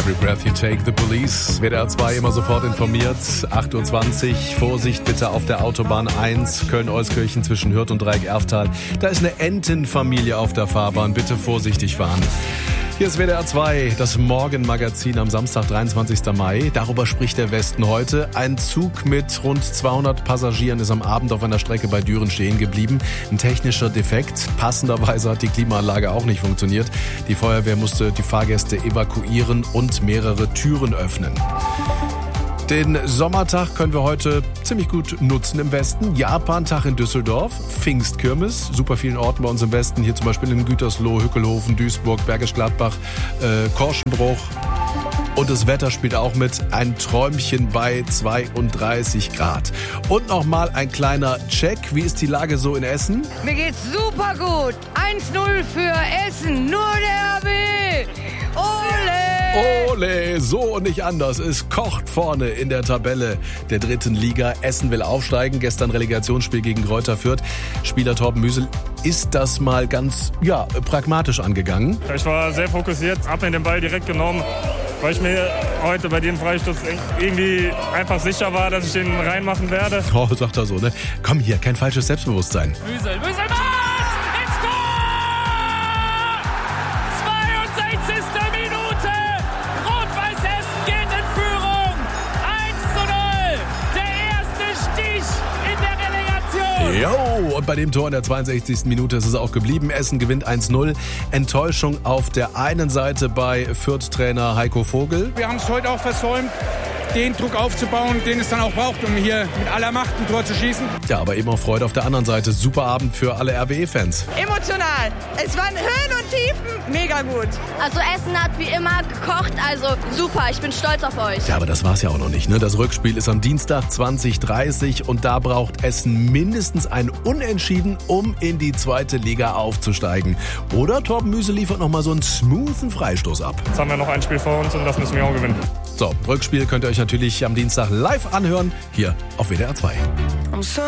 Every breath you take, the police. WDR 2 immer sofort informiert. 8:20 Uhr. Vorsicht bitte auf der Autobahn 1, Köln-Euskirchen zwischen Hürth und Dreieck-Erftal. Da ist eine Entenfamilie auf der Fahrbahn. Bitte vorsichtig fahren. Hier ist WDR 2, das Morgenmagazin am Samstag, 23. Mai. Darüber spricht der Westen heute. Ein Zug mit rund 200 Passagieren ist am Abend auf einer Strecke bei Düren stehen geblieben. Ein technischer Defekt. Passenderweise hat die Klimaanlage auch nicht funktioniert. Die Feuerwehr musste die Fahrgäste evakuieren und mehrere Türen öffnen. Den Sommertag können wir heute ziemlich gut nutzen im Westen. Japantag in Düsseldorf, Pfingstkirmes, super vielen Orten bei uns im Westen. Hier zum Beispiel in Gütersloh, Hückelhofen, Duisburg, Bergisch Gladbach, Korschenbruch. Und das Wetter spielt auch mit, ein Träumchen bei 32 Grad. Und nochmal ein kleiner Check. Wie ist die Lage so in Essen? Mir geht's super gut. 1-0 für Essen. Nur der RB. Ole! Ole, so und nicht anders. Es kocht vorne in der Tabelle der 3. Liga. Essen will aufsteigen. Gestern Relegationsspiel gegen Greuther Fürth. Spieler Torben Müsel ist das mal ganz pragmatisch angegangen. Ich war sehr fokussiert, hab mir den Ball direkt genommen, weil ich mir heute bei dem Freistoß irgendwie einfach sicher war, dass ich den reinmachen werde. Oh, sagt er so, ne? Komm hier, kein falsches Selbstbewusstsein. Müsel macht! Ins Tor! 62. Minute! Rot-Weiß Essen geht in Führung! 1:0! Der erste Stich in der Relegation! Jo, und bei dem Tor in der 62. Minute ist es auch geblieben. Essen gewinnt 1:0. Enttäuschung auf der einen Seite bei Fürth-Trainer Heiko Vogel. Wir haben es heute auch versäumt, den Druck aufzubauen, den es dann auch braucht, um hier mit aller Macht ein Tor zu schießen. Ja, aber eben auch Freude auf der anderen Seite. Super Abend für alle RWE-Fans. Emotional. Es waren Höhen und Tiefen. Mega gut. Also Essen hat wie immer gekocht, also super, ich bin stolz auf euch. Ja, aber das war's ja auch noch nicht, ne? Das Rückspiel ist am Dienstag 20:30 und da braucht Essen mindestens ein Unentschieden, um in die 2. Liga aufzusteigen. Oder Torben Müsel liefert nochmal so einen smoothen Freistoß ab. Jetzt haben wir noch ein Spiel vor uns und das müssen wir auch gewinnen. So, Rückspiel könnt ihr euch natürlich am Dienstag live anhören, hier auf WDR 2.